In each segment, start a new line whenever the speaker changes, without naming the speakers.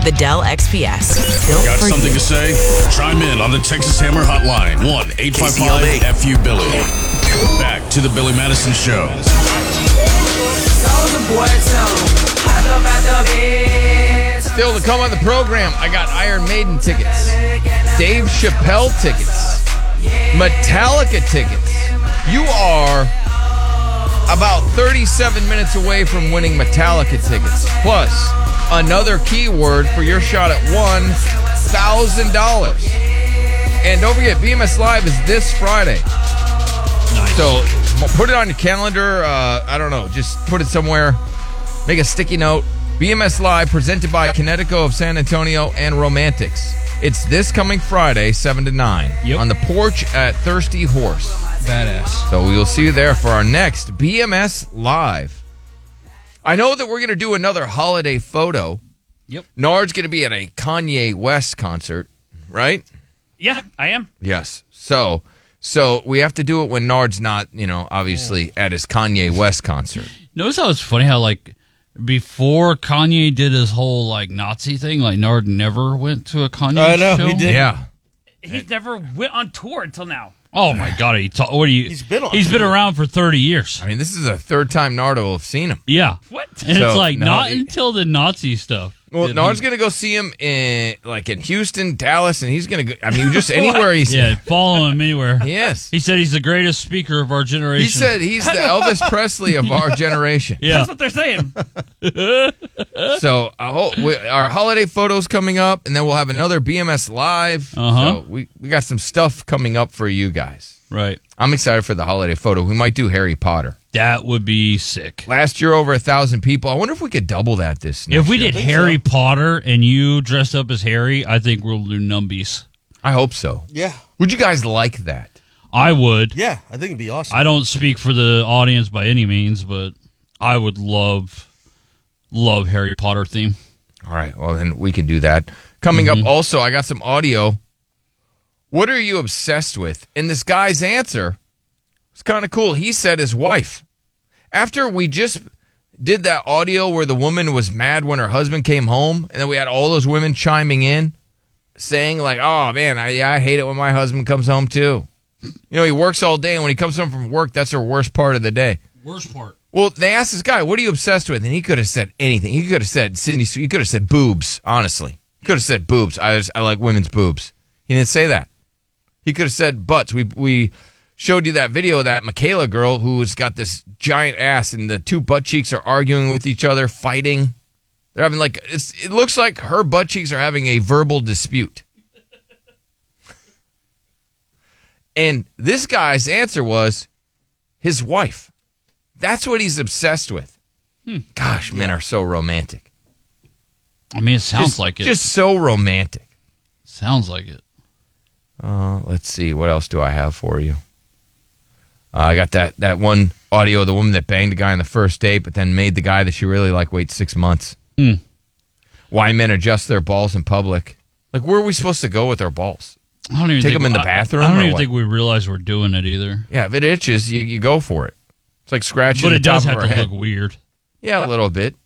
The Dell XPS. Built
Got
for
something
you.
to say? Chime in on the Texas Hammer Hotline. 1-855-FU-BILLY. Back to the Billy Madison Show.
Still to come on the program, I got Iron Maiden tickets, Dave Chappelle tickets, Metallica tickets. You are about 37 minutes away from winning Metallica tickets, plus another keyword for your shot at $1,000. And don't forget, BMS Live is this Friday.
Nice.
So put it on your calendar. I don't know. Just put it somewhere. Make a sticky note. BMS Live, presented by Connecticut of San Antonio and Romantics. It's this coming Friday, 7 to 9, on the porch at Thirsty Horse.
Badass.
So we will see you there for our next BMS Live. I know that we're going to do another holiday photo.
Yep.
Nard's going to be at a Kanye West concert, right?
Yeah, I am.
Yes. So we have to do it when Nard's not, obviously at his Kanye West concert.
Notice how it's funny how, before Kanye did his whole, Nazi thing, Nard never went to a Kanye show?
He did.
Yeah.
He's never went on tour until now.
Oh, my God. He's been around for 30 years.
I mean, this is the third time Nard will have seen him.
Yeah.
What?
And
So,
it's not until the Nazi stuff.
Well, Nard's going to go see him in Houston, Dallas, and he's going to go, just anywhere he's
Yeah, follow him anywhere.
Yes.
He said he's the greatest speaker of our generation.
He said he's the Elvis Presley of our generation.
Yeah.
That's what they're saying.
So our holiday photos coming up, and then we'll have another BMS Live.
Uh-huh.
So we got some stuff coming up for you guys.
Right.
I'm excited for the holiday photo. We might do Harry Potter.
That would be sick.
Last year, over 1,000 people. I wonder if we could double that this next
If we
year.
did Harry Potter and you dressed up as Harry, I think we'll do numbies.
I hope so.
Yeah.
Would you guys like that?
I would.
Yeah, I think it'd be awesome.
I don't speak for the audience by any means, but I would love Harry Potter theme.
All right. Well, then we can do that. Coming up also, I got some audio. What are you obsessed with? And this guy's answer was kind of cool. He said his wife. After we just did that audio where the woman was mad when her husband came home, and then we had all those women chiming in, saying oh, man, I hate it when my husband comes home too. He works all day, and when he comes home from work, that's her worst part of the day.
Worst part.
Well, they asked this guy, what are you obsessed with? And he could have said anything. He could have said, he could have said boobs, honestly. He could have said boobs. I like women's boobs. He didn't say that. He could have said butts. We showed you that video of that Michaela girl who's got this giant ass, and the two butt cheeks are arguing with each other, fighting. They're having it looks like her butt cheeks are having a verbal dispute. And this guy's answer was his wife. That's what he's obsessed with. Gosh, men are so romantic.
I mean, it sounds like it.
Just so romantic.
Sounds like it.
Let's see. What else do I have for you? I got that one audio of the woman that banged the guy on the first date, but then made the guy that she really liked wait 6 months. Why men adjust their balls in public. Where are we supposed to go with our balls?
I don't even
Take
think,
them in the bathroom?
I don't
or
even
what?
think we realize we're doing it either.
Yeah, if it itches, you go for it. It's like scratching
But
the
it does
top
have
of
to
our head.
look weird.
Yeah, a little bit.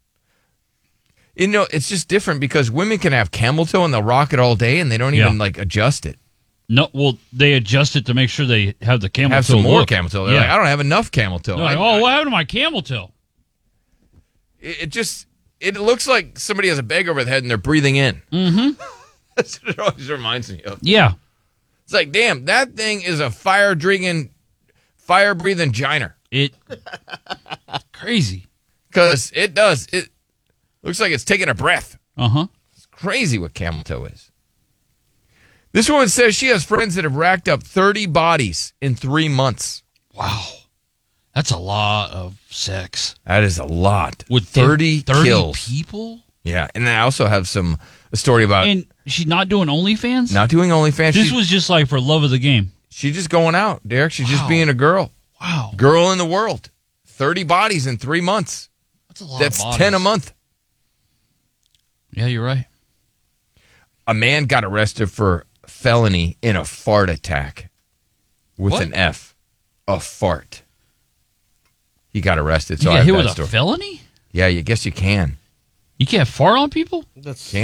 It's just different because women can have camel toe and they'll rock it all day and they don't even adjust it.
No, well, they adjust it to make sure they have the camel toe.
Have some more
look.
camel toe. They're like, I don't have enough camel toe.
They're like, what happened to my camel toe?
It looks like somebody has a bag over their head and they're breathing in.
Mm-hmm.
That's what it always reminds me of.
Yeah.
It's like, damn, that thing is a fire-breathing giner.
Crazy.
Because it does. It looks like it's taking a breath.
Uh-huh.
It's crazy what camel toe is. This woman says she has friends that have racked up 30 bodies in 3 months.
Wow. That's a lot of sex.
That is a lot.
With
30 kills.
people?
Yeah, and I also have a story about...
And she's not doing OnlyFans?
Not doing OnlyFans.
This was just for love of the game.
She's just going out, Derek. She's just being a girl.
Wow.
Girl in the world. 30 bodies in 3 months.
That's a lot
That's
of bodies.
10 a month.
Yeah, you're right.
A man got arrested for felony in a fart attack with an F. A fart. He got arrested. So
You
I
got
have
hit
that
with
story.
a felony?
Yeah, I guess you can.
You can't fart on people?
That's